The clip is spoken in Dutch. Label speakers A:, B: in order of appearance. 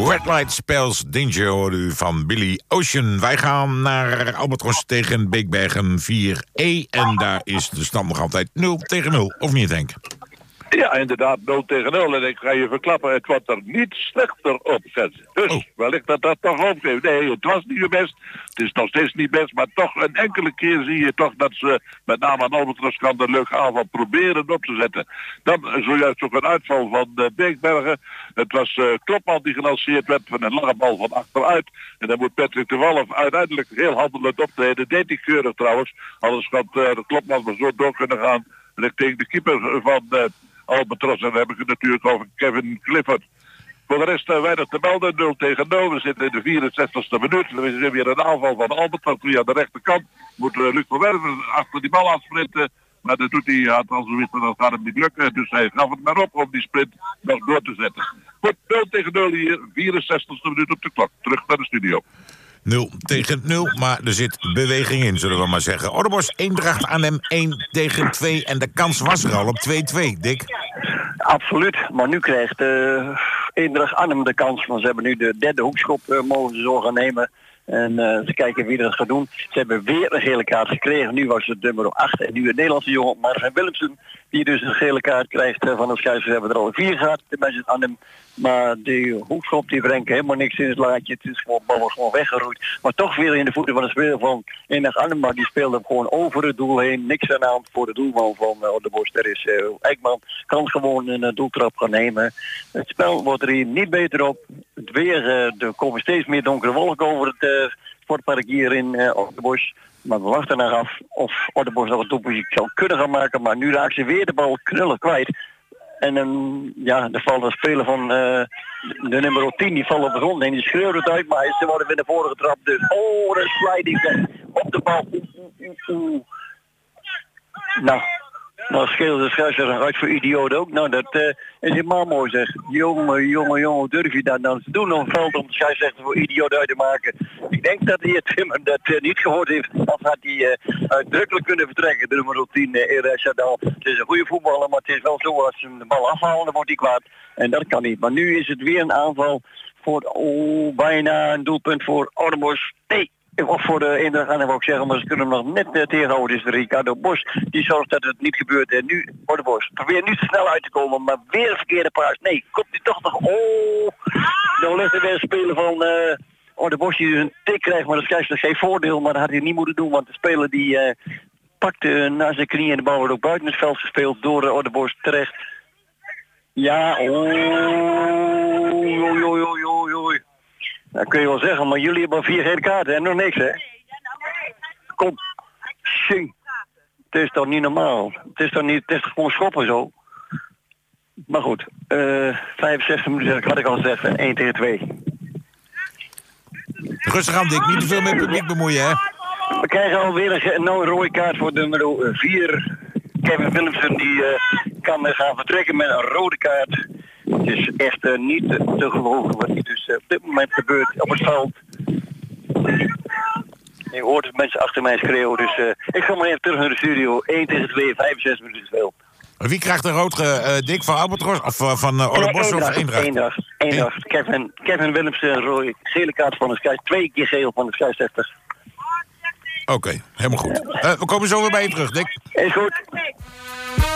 A: Red Light Spells Danger hoorde u van Billy Ocean. Wij gaan naar Albatros tegen Beekbergen 4E. En daar is de stand nog altijd 0-0, of niet, Henk?
B: Ja, inderdaad, 0-0. En ik ga je verklappen, het wordt er niet slechter op gezet. Dus wellicht dat toch opgeeft. Nee, het was niet best. Het is nog steeds niet best. Maar toch een enkele keer zie je toch dat ze met name aan Albatros kan de leuke aanval proberen op te zetten. Dan zojuist ook een uitval van Beekbergen. Het was Klopman die gelanceerd werd van een lange bal van achteruit. En dan moet Patrick de Walf uiteindelijk heel handelend optreden. Deed hij keurig trouwens. Anders had de Klopman maar zo door kunnen gaan. En ik tegen de keeper van Albatros. En dan heb ik het natuurlijk over Kevin Clifford. Voor de rest weinig te melden. 0-0. We zitten in de 64e minuut. Er is weer een aanval van Albatros via de rechterkant. Moet Luc van Werven achter die bal aansprinten. Maar dat doet hij, had al zoiets, dat gaat hem niet lukken. Dus hij gaf het maar op om die sprint nog door te zetten. Goed, 0-0 hier. 64e minuut op de klok. Terug naar de studio.
A: 0-0, maar er zit beweging in, zullen we maar zeggen. Orderbos, Eendracht Arnhem 1-2 en de kans was er al op 2-2, Dick.
C: Absoluut, maar nu krijgt Eendracht Arnhem de kans, want ze hebben nu de derde hoekschop mogen ze zo gaan nemen. En ze kijken wie dat gaat doen. Ze hebben weer een gele kaart gekregen. Nu was het nummer 8 en nu een Nederlandse jongen, Marvin Willemsen, die dus een gele kaart krijgt van de scheidsrechter. We hebben er al 4 gehad, de mensen aan hem. Maar die hoekschop die brengt helemaal niks in het laadje. Het is gewoon, bal was gewoon weggeroeid. Maar toch weer in de voeten van de speler van Eendracht Arnhem. Maar die speelde hem gewoon over het doel heen. Niks aan de hand voor de doelman van de Bos. Daar is Eijkman kan gewoon een doeltrap gaan nemen. Het spel wordt er hier niet beter op. Het weer, er komen steeds meer donkere wolken over het sportpark hier in Orderbos. Maar we wachten nog af of Orderbos nog een doelpuntje zou kunnen gaan maken. Maar nu raakt ze weer de bal knullig kwijt. En er valt een speler van de nummer 10, die valt op de grond en die schreeuwt het uit, maar ze worden weer naar voren getrapt. Dus, een sliding op de bal. Nou scheelt de scheidsrechter uit voor idioot ook. Nou, dat is helemaal mooi zeg. Jongen, durf je dat nou te doen op het veld om de scheidsrechter voor idioot uit te maken? Ik denk dat hij het niet gehoord heeft. Anders had hij uitdrukkelijk kunnen vertrekken. De nummer 10, Erez Sadal. Het is een goede voetballer, maar het is wel zo als ze de bal afhalen, dan wordt hij kwaad. En dat kan niet. Maar nu is het weer een aanval voor bijna een doelpunt voor Orderbos. Nee. Of voor de Eendracht Arnhem wou ik zeggen, maar ze kunnen hem nog net tegenhouden. Is Ricardo Bos, die zorgt dat het niet gebeurt. En nu, Orderbos, probeer niet te snel uit te komen, maar weer een verkeerde paas. Nee, komt hij toch nog. Nou ligt er weer een speler van Orderbos die dus een tik krijgt, maar dat krijgt dus geen voordeel. Maar dat had hij niet moeten doen, want de speler die pakte naar zijn knie en de bal wordt ook buiten het veld gespeeld door Orderbos terecht. Ja, dat kun je wel zeggen, maar jullie hebben al 4 gele kaarten en nog niks, hè? Kom, zing. Het is toch niet normaal? Het is toch gewoon schoppen zo? Maar goed, 65 minuten had ik al gezegd, 1-2.
A: Rustig aan, Dick, niet te veel met het publiek bemoeien, hè?
C: We krijgen alweer een rode kaart voor nummer 4. Kevin Willemsen, die kan gaan vertrekken met een rode kaart. Het is echt niet te geloven wat hier dus op dit moment gebeurt op het veld. Je hoort het mensen achter mij schreeuwen, dus ik ga maar even terug naar de studio. 1-2, 65 minuten speel.
A: Wie krijgt een rood, Dick, van Albatros of van Orderbos of Eendracht?
C: Eendracht. Kevin Willemsen, rode gele kaart van de scheidsrechter. 2 keer geel van de scheidsrechter.
A: Oké, helemaal goed. We komen zo weer bij je terug, Dick.
C: Is goed.